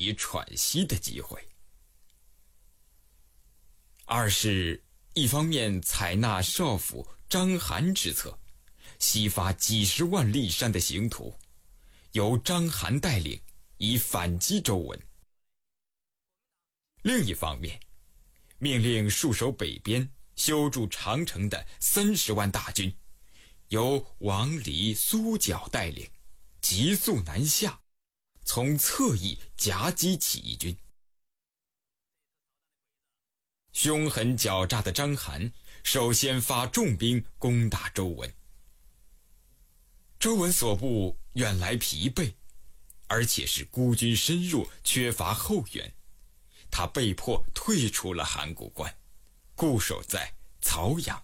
以喘息的机会。二是一方面采纳少府章邯之策，西发几十万里山的行徒，由章邯带领，以反击周文；另一方面，命令戍守北边、修筑长城的30万大军，由王离、苏角带领，急速南下，从侧翼夹击起义军。凶狠狡诈的章邯首先发重兵攻打周文。周文所部远来疲惫，而且是孤军深入，缺乏后援，他被迫退出了函谷关，固守在曹阳。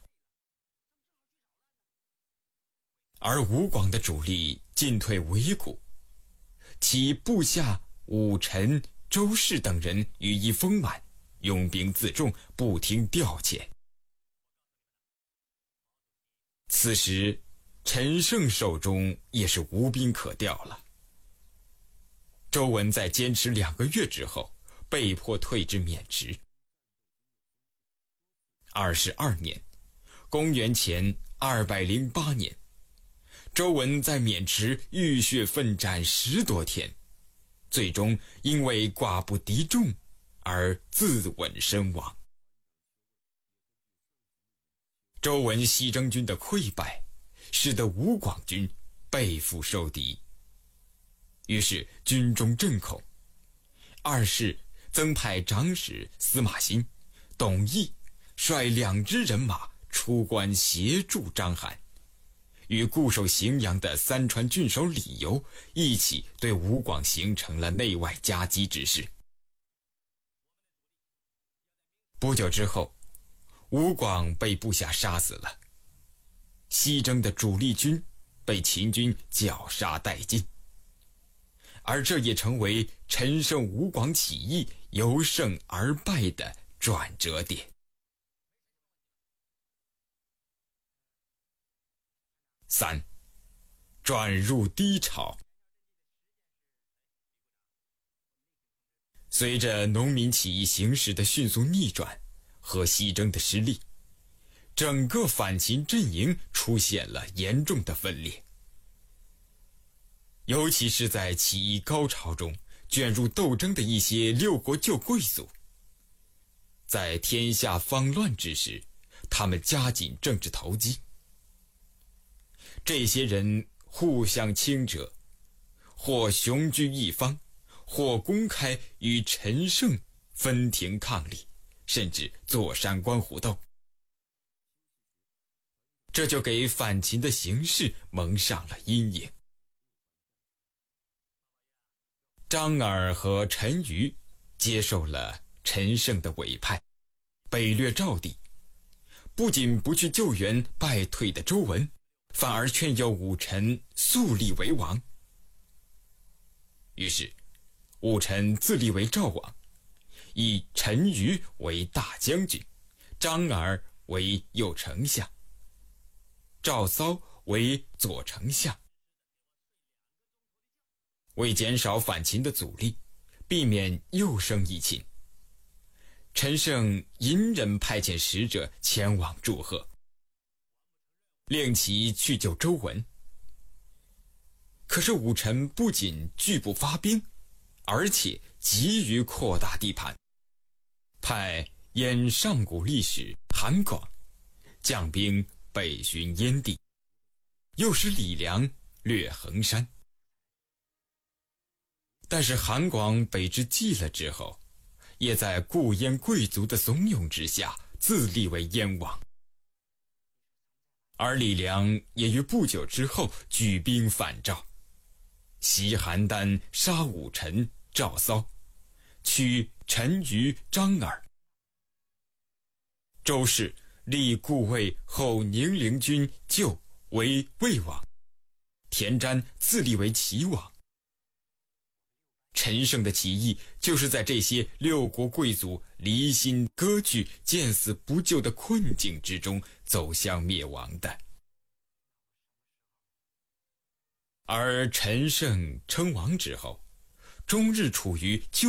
而吴广的主力进退维谷，其部下武臣、周氏等人羽翼丰满，拥兵自重，不听调遣。此时陈胜手中也是无兵可调了。周文在坚持2个月之后，被迫退至渑池。22年，公元前208年，周文在渑池浴血奋战10多天，最终因为寡不敌众而自刎身亡。周文西征军的溃败，使得吴广军背负受敌，于是军中震恐。二是增派长史司马欣、董翳率2支人马出关协助章邯，与固守荥阳的三川郡守李由一起对吴广形成了内外夹击之势。不久之后，吴广被部下杀死了，西征的主力军被秦军绞杀殆尽，而这也成为陈胜吴广起义由胜而败的转折点。3. 转入低潮。随着农民起义形势的迅速逆转和西征的失利，整个反秦阵营出现了严重的分裂。尤其是在起义高潮中卷入斗争的一些六国旧贵族，在天下方乱之时，他们加紧政治投机。这些人互相轻者，或雄居一方，或公开与陈胜分庭抗礼，甚至坐山观虎斗。这就给反秦的形势蒙上了阴影。张耳和陈馀接受了陈胜的委派，北掠赵地，不仅不去救援败退的周文，反而劝诱武臣速立为王。于是武臣自立为赵王，以陈馀为大将军，张耳为右丞相，赵骚为左丞相。为减少反秦的阻力，避免又生疫情，陈胜隐忍派遣使者前往祝贺，令其去救周文。可是武臣不仅拒不发兵，而且急于扩大地盘，派燕上古历史韩广将兵北巡燕地，又使李良掠衡山。但是韩广北至蓟了之后，也在顾燕贵族的怂恿之下自立为燕王。而李良也于不久之后举兵反赵，袭邯郸，杀武臣、赵骚，取陈馀、张耳。周氏立顾魏后宁陵君咎为魏王，田瞻自立为齐王。陈胜的起义就是在这些六国贵族离心割据、见死不救的困境之中走向灭亡的。而陈胜称王之后，终日处于